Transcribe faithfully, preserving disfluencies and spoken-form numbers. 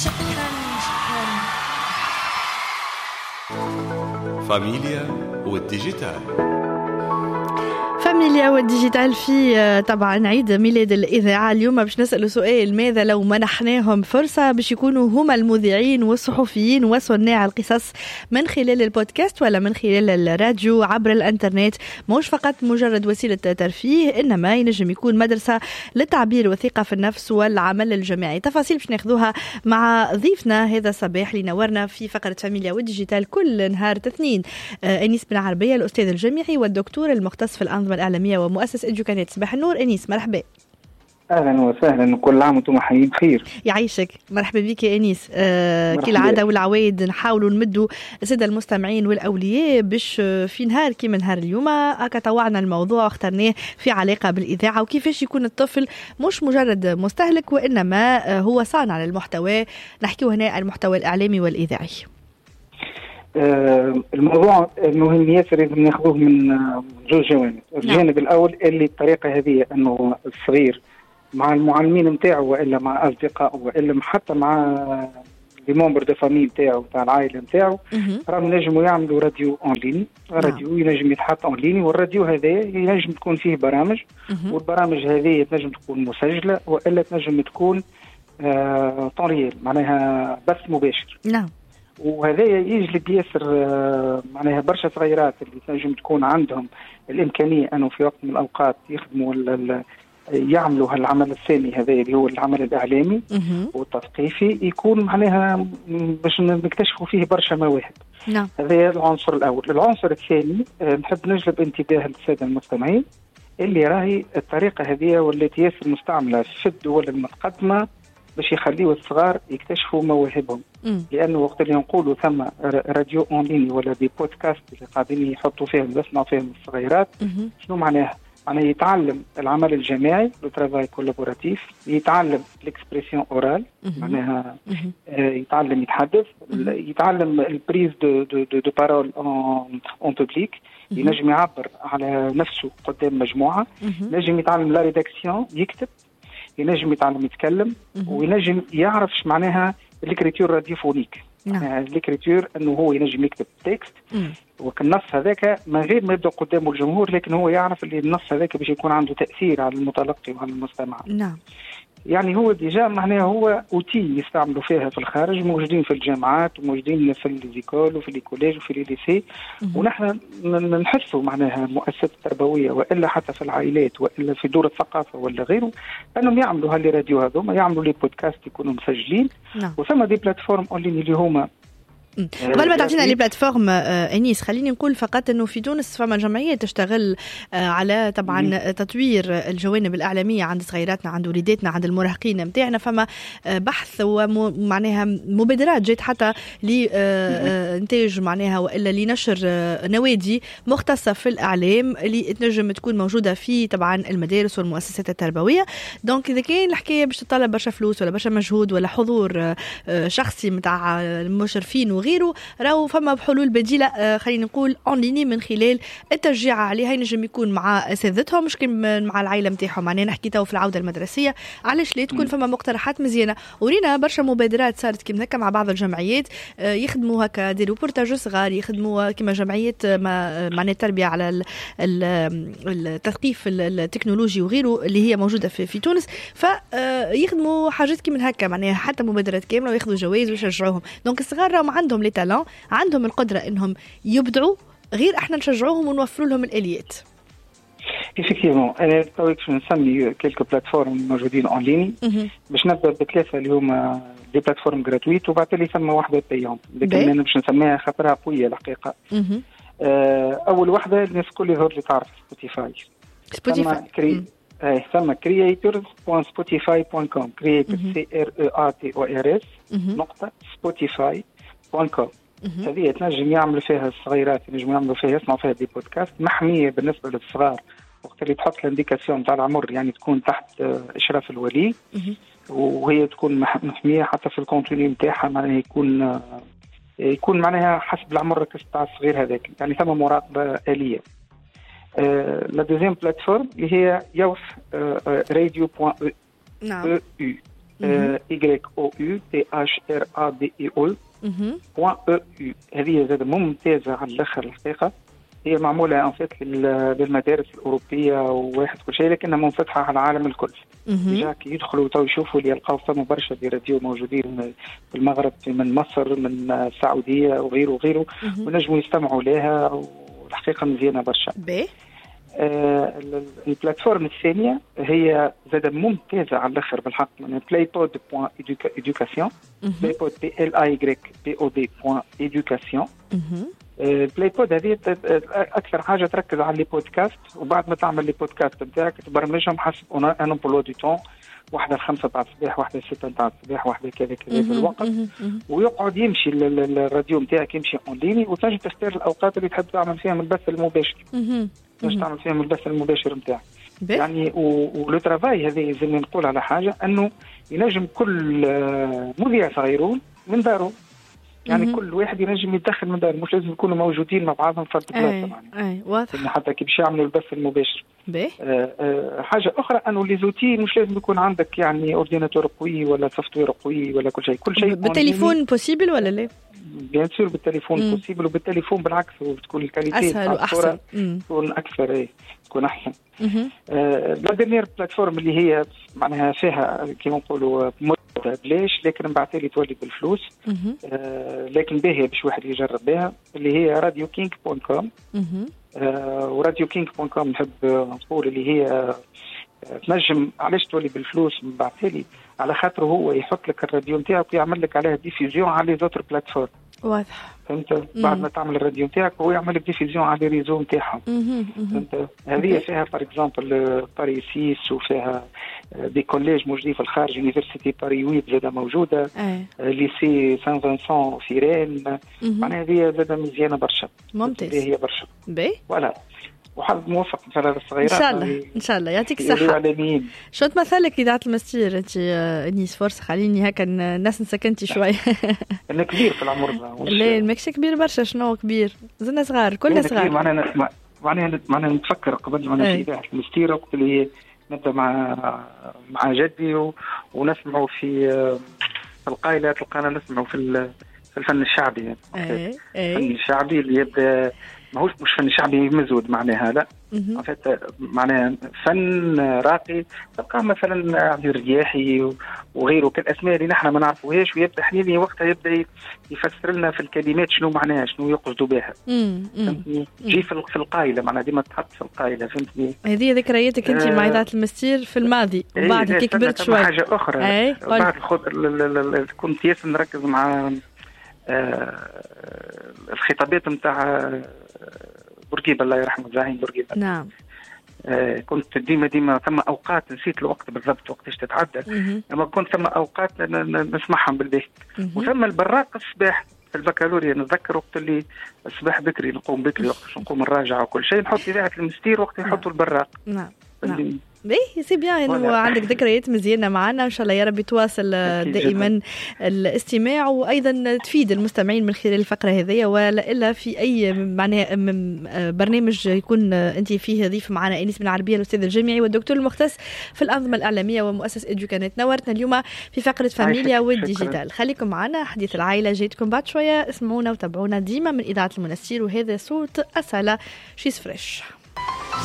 شكرا شكرا. فاميليا والديجيتال. فاميليا والديجيتال في طبعا عيد ميلاد الإذاعة. اليوم باش نسأل سؤال: ماذا لو منحناهم فرصة باش يكونوا هما المذيعين والصحفيين وصناع القصص من خلال البودكاست ولا من خلال الراديو عبر الانترنت؟ مش فقط مجرد وسيلة ترفيه، إنما ينجم يكون مدرسة للتعبير والثقة في النفس والعمل الجماعي. تفاصيل باش ناخذوها مع ضيفنا هذا الصباح اللي نورنا في فقرة فاميليا والديجيتال كل نهار اثنين، أنيس بن عربية الأستاذ الجامعي والدكتور المختص في الأنظمة الإعلامية ومؤسس إدوكانات. صباح النور أنيس، مرحبا. أهلا وسهلا، وكل عام وانتم حيين بخير. يعيشك، مرحبا بك يا أنيس. آه كالعادة والعوايد نحاولوا نمدوا السادة المستمعين والأولياء باش في نهار كيما نهار اليوم هكا طوعنا الموضوع واخترناه في علاقة بالإذاعة وكيفاش يكون الطفل مش مجرد مستهلك وإنما هو صانع للمحتوى. نحكيه هنا عن المحتوى الإعلامي والإذاعي. آه الموضوع مهم ياسر، لازم ناخذوه من جوج جوانب. الجانب الأول اللي الطريقة هذه أنه الصغير مع المعلمين نتاعو والا مع اصدقائه والا حتى مع لي ممبر دو فامي نتاعو تاع العائله نتاعو راهم ينجموا يعملوا راديو اون لين. راديو ينجم يتحط اون لين، والراديو هذا ينجم تكون فيه برامج، والبرامج هذه تنجم تكون مسجله والا تنجم تكون آه طون ريال، معناها بث مباشر. نعم. وهذا يجلب ياسر آه معناها برشا صغيرات اللي تنجم تكون عندهم الامكانيه انه في وقت من الاوقات يخدموا يعملوا هالعمل الثاني هذا اللي هو العمل الإعلامي والتثقيفي، يكون معناها باش نكتشفوا فيه برشا مواهب. نعم. هذا العنصر الأول. العنصر الثاني نحب نجلب انتباه السادة المستمعين اللي راهي الطريقة هذه والتي ياسر مستعملة في الدول المتقدمة باش يخليوا الصغار يكتشفوا مواهبهم. لأنه وقت اللي نقولوا ثم راديو أون لين ولا دي بودكاست اللي قاعدين يحطوا فيهم يسمعوا فيهم الصغيرات، شنو معناها؟ أنا يتعلم العمل الجماعي لو ترافاي كولابوراتيف، يتعلم الإكسبريسيون أورال معناها يتعلم يتحدث، يتعلم البريز دو دو دو, دو بارول اون بوبليك، ينجم يعبر على نفسه قدام مجموعة، ينجم يتعلم لا ريداكسيون يكتب، ينجم يتعلم يتكلم، وينجم يعرف معناها الكريتور راديوفونيك. نعم. الكريتور انه هو ينجم يكتب تكست وكالنص هذاك من غير ما يبدا قدامه الجمهور، لكن هو يعرف اللي النص هذاك باش يكون عنده تاثير على المتلقي وعلى المستمع. نعم. يعني هو ديجا معناها هو اوتي يستعملوا فيها في الخارج، موجودين في الجامعات وموجودين في الليكول وفي الكوليج وفي الليسي، ونحن نحثوا معناها المؤسسات التربويه والا حتى في العائلات والا في دور الثقافه ولا غيره انهم يعملوا هاللي راديو هذوما، يعملوا لي بودكاست يكونوا مسجلين. نعم. وثم دي بلاتفورم اونلاين اللي هما قبل ما تعطينا لي بلاتفورم أنيس، خليني نقول فقط أنه في تونس فما جمعية تشتغل على طبعا تطوير الجوانب الإعلامية عند صغيراتنا، عند وليداتنا، عند المراهقين متاعنا. فما بحث ومعناها مبادرات جات حتى لإنتاج معناها وإلا لنشر نوادي مختصة في الإعلام اللي تنجم تكون موجودة في طبعا المدارس والمؤسسات التربوية. دونك إذا كان الحكاية باش تطلب برشا فلوس ولا برشا مجهود ولا حضور شخصي متاع المشرفين وغيره، راهو فما بحلول بديلة خلينا نقول اونلايني من خلال التشجيع عليها. ينجم يكون مع اساتذتهم مش مع العائله نتاعهم، معناها نحكي تو في العوده المدرسيه. علاش لا تكون فما مقترحات مزيانه؟ ورينا برشا مبادرات صارت كيما هكا مع بعض الجمعيات يخدموا هكا ديروا بورتاج صغار، يخدموا كيما جمعيه معناها التربيه على التثقيف التكنولوجي وغيره اللي هي موجوده في, في تونس. فيخدموا حاجات كيما هكا معناها حتى مبادرات كامله وياخذوا جوائز ويشجعوهم. دونك الصغار راهم عندهم لي تالون، عندهم القدرة انهم يبدعوا، غير احنا نشجعوهم ونوفروا لهم الاليات. effectivement انا تويك شنو نسمي كيلكو بلاتفورم موجودين اون لين باش نبدا بثلاثه اللي هما دي بلاتفورم غراتويت وبعد لي ثم واحده بايون، لكن انا باش نسميها خاطرها قويه الحقيقه. آه اول واحده الناس الكل يظهر لي تعرف سبوتيفاي. سبوتيفاي اي ثم creators دوت spotify دوت com creators سي ار او ا تي او ار اس نقطه spotify دوت com. هذه تنجم يعملوا فيها الصغيرات، ينجموا يعملوا فيها يسمعوا فيها دي بودكاست محميه بالنسبه للصغار، وقت اللي تحط الانديكاسيون تاع العمر يعني تكون تحت اشراف الولي، وهي تكون محميه حتى في الكونتوني نتاعها معناها يكون يكون معناها حسب العمر تاع الصغير هذاك، يعني ثم مراقبه آلية. لا دوزيام بلاتفورم اللي هي يوف راديو بوان نعم y o u t h r a d i o .eu. هذه زاد ممتازة على الآخر الحقيقة. هي معمولة ان فيت للمدارس الأوروبية وواحد كل شيء، لكنها منفتحة على العالم الكل. ديجا كي يدخلوا تو يشوفوا اللي يلقاو ثم برشا دي راديو موجودين في المغرب، من مصر، من السعودية وغيره وغيره، ونجموا يستمعوا لها، والحقيقة مزيانة برشا. آه البلاتفورم الثانية هي زاد ممتازة على الآخر بالحق، من playpod point education playpod p l a y p o d point education. البلايبود هذه اكثر حاجه تركز على لي بودكاست، وبعد ما تعمل لي بودكاست نتاعك تبرمجهم حسب انا بلو دي تون، واحده الخمسة تاع الصباح، واحده الستة تاع الصباح، واحده كذا كذا في الوقت، ويقعد يمشي الراديو نتاعك يمشي اون ليني، وتنجم تختار الاوقات اللي تحب تعمل فيها البث المباشر. تنجم تعمل فيها البث المباشر نتاعك يعني. ولو ترافاي هذه زي ما نقول على حاجه انه ينجم كل مذيع صغيرون من داره، يعني مم. كل واحد ينجم يدخل من داره، مش لازم يكونوا موجودين مع بعضهم في البلاصه. اي واضح. حتى كي باش يعملوا البث المباشر. آه آه حاجه اخرى انه لي زوتي مش لازم يكون عندك يعني اورديناتور قوي ولا سوفت وير قوي ولا كل شيء، كل شيء بالتليفون بوسيبل ولا لا؟ بيان سور بالتليفون بوسيبل، وبالتليفون بالعكس وتكون الكاليتي اسهل واحسن، تكون اكثر، ايه تكون احسن. آه لا ديرنيير بلاتفورم اللي هي معناها فيها كيما نقولوا بلاش، لكن من بعد تالي تولي بالفلوس، آه لكن باهية باش واحد يجرب بها، اللي هي راديو كينج بوينت كوم. آه وراديو كينج بوينت كوم نحب نقول اللي هي آه تنجم علاش تولي بالفلوس من بعد تالي، على خاطر هو يحط لك الراديو نتاعك ويعمل لك عليها ديفيزيون على لي زوتر بلاتفورم. واضح. فهمت؟ بعد ما تعمل الراديو نتاعك هو يعمل لك ديفيزيون على الريزو نتاعهم. فهمت؟ هذه فيها بار اكزومبل باري سيس، وفيها دي كوليج موجودين في الخارج، يونيفرسيتي باري ويت زاده موجوده، ليسي سان فانسون في رين، معناها هذه زاده مزيانه برشا. ممتاز. هي برشا. باهي. فوالا. وحظ موفق ان شاء الله للصغيرات ان شاء الله ان شاء الله يعطيك الصحه. شو تمثلك اذاعه المستير انت انيس؟ فرصه خليني هكا الناس نسكنتي شويه. انا كبير في العمر. لا ماكش كبير برشا. شنو كبير؟ زلنا صغار، كلنا صغار. معناها معناها معناها نتفكر قبل ما في اذاعه المستير وقت اللي نبدا مع مع جدي و... ونسمعوا في في القايله، تلقانا نسمعوا في في الفن الشعبي يعني. اي الفن الشعبي اللي يبدا ماهوش مش فن شعبي مزود معناها، لا معناها فن راقي. تلقى مثلا عبد الرياحي وغيره كالاسماء اللي نحن ما نعرفوهاش، ويبدا حنيني وقتها يبدا يفسر لنا في الكلمات شنو معناها، شنو يقصدوا بها. فهمتني؟ جي في القايله معناها ديما تحط في القايله. فهمتني؟ هذه ذكرياتك انت مع اذاعه المستير في الماضي، وبعد كي كبرت شوي حاجه اخرى. بعد كنت ياسر نركز مع الخطابات نتاع بورقيبه الله يرحمه، زعيم بورقيبه. نعم. آه كنت ديما ديما ثم اوقات نسيت الوقت بالضبط وقتاش تتعدى، اما كنت ثم اوقات نسمعهم بالبيت. وثم البراق الصباح في البكالوريا نتذكر وقت اللي الصباح بكري نقوم بكري، وقت نقوم نراجع وكل شيء نحط اذاعه المستير وقت يحطوا البراق. نعم نعم. باهي سي بيان انه عندك ذكريات مزيانه معنا، ان شاء الله يا ربي تواصل دائما الاستماع، وايضا تفيد المستمعين من خلال الفقره هذه، ولا الا في اي معناها برنامج يكون انت فيه ضيف معنا انيس من العربيه الاستاذ الجامعي والدكتور المختص في الانظمه الاعلاميه ومؤسس ادوكانت. نورتنا اليوم في فقره فاميليا والديجيتال. خليكم معنا، حديث العائله جايتكم بعد شويه. اسمعونا وتابعونا ديما من اذاعه المنستير، وهذا صوت أسالة شيز فريش.